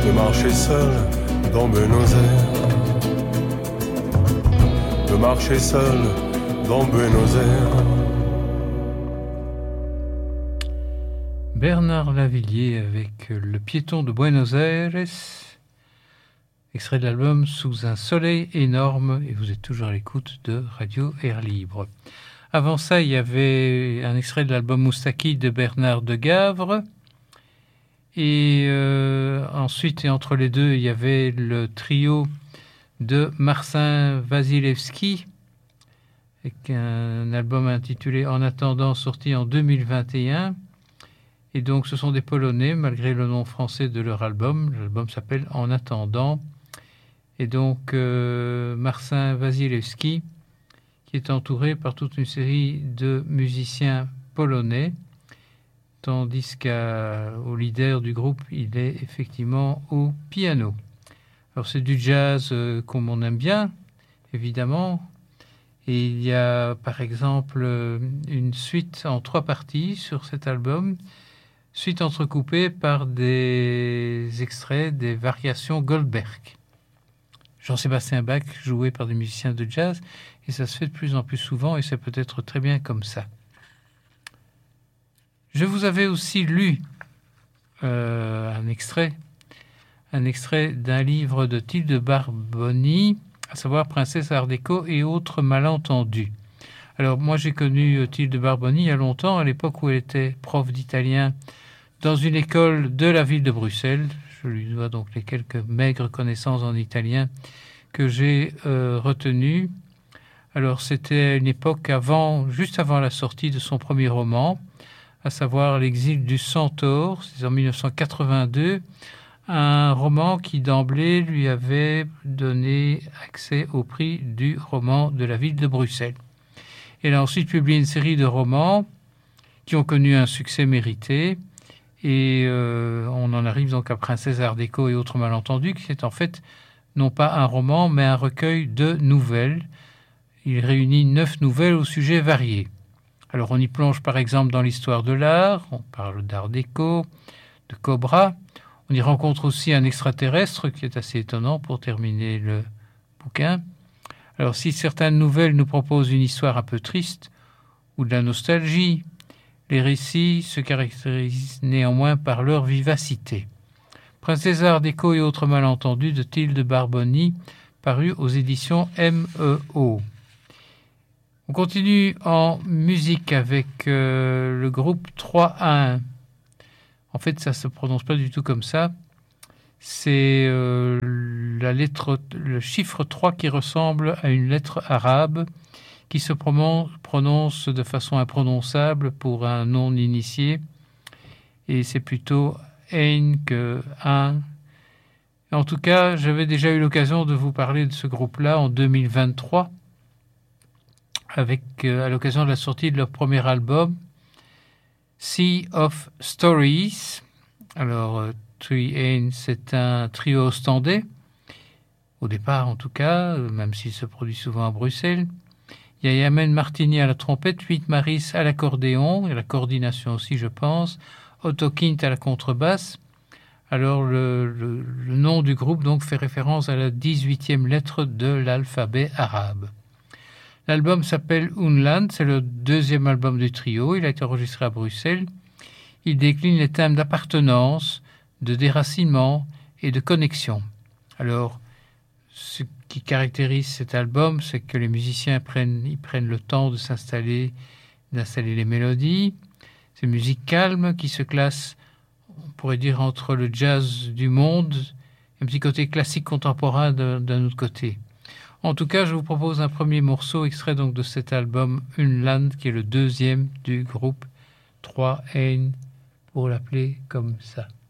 de marcher seul dans Buenos Aires, de marcher seul dans Buenos Aires. Bernard Lavilliers avec Le piéton de Buenos Aires, extrait de l'album Sous un soleil énorme, et vous êtes toujours à l'écoute de Radio Air Libre. Avant ça, il y avait un extrait de l'album Moustaki de Bernard de Gavre, et ensuite, et entre les deux, il y avait le trio de Marcin Wasilewski, avec un album intitulé En attendant, sorti en 2021. Et donc, ce sont des Polonais, malgré le nom français de leur album. L'album s'appelle En attendant. Et donc, Marcin Wasilewski, qui est entouré par toute une série de musiciens polonais, tandis qu'au leader du groupe, il est effectivement au piano. Alors, c'est du jazz comme on aime bien, évidemment. Et il y a, par exemple, une suite en 3 parties sur cet album, suite entrecoupée par des extraits des variations Goldberg. Jean-Sébastien Bach joué par des musiciens de jazz, et ça se fait de plus en plus souvent, et c'est peut-être très bien comme ça. Je vous avais aussi lu un extrait d'un livre de Tilde Barboni, à savoir Princesse Art déco et autres malentendus. Alors moi j'ai connu Tilde Barboni il y a longtemps, à l'époque où elle était prof d'italien dans une école de la ville de Bruxelles. Je lui dois donc les quelques maigres connaissances en italien que j'ai retenues. Alors c'était une époque juste avant la sortie de son premier roman, à savoir L'exil du centaure, c'est en 1982, un roman qui d'emblée lui avait donné accès au prix du roman de la ville de Bruxelles. Elle a ensuite publié une série de romans qui ont connu un succès mérité, et on en arrive donc à Princesse Art déco et autres malentendus, qui est en fait non pas un roman, mais un recueil de nouvelles. Il réunit 9 nouvelles aux sujets variés. Alors on y plonge par exemple dans l'histoire de l'art, on parle d'Art déco, de Cobra, on y rencontre aussi un extraterrestre qui est assez étonnant pour terminer le bouquin. Alors si certaines nouvelles nous proposent une histoire un peu triste ou de la nostalgie, les récits se caractérisent néanmoins par leur vivacité. Princesse Art déco et autres malentendus de Tilde Barboni, paru aux éditions MEO. On continue en musique avec le groupe 3-1. En fait, ça ne se prononce pas du tout comme ça. C'est le chiffre 3 qui ressemble à une lettre arabe qui se prononce de façon imprononçable pour un non-initié. Et c'est plutôt ein que un. En tout cas, j'avais déjà eu l'occasion de vous parler de ce groupe-là en 2023, avec à l'occasion de la sortie de leur premier album, Sea of Stories. Alors, Three c'est un trio ostendais, au départ en tout cas, même s'il se produit souvent à Bruxelles. Il y a Yamen Martini à la trompette, Huit Maris à l'accordéon, et la coordination aussi, je pense, Otto Kint à la contrebasse. Alors, le nom du groupe donc fait référence à la 18e lettre de l'alphabet arabe. L'album s'appelle Unland, c'est le 2e album du trio, il a été enregistré à Bruxelles. Il décline les thèmes d'appartenance, de déracinement et de connexion. Alors, ce qui caractérise cet album, c'est que les musiciens prennent le temps de d'installer les mélodies. C'est une musique calme qui se classe, on pourrait dire, entre le jazz du monde et un petit côté classique contemporain d'un autre côté. En tout cas, je vous propose un premier morceau extrait donc de cet album Unland, qui est le 2e du groupe 3N, pour l'appeler comme ça.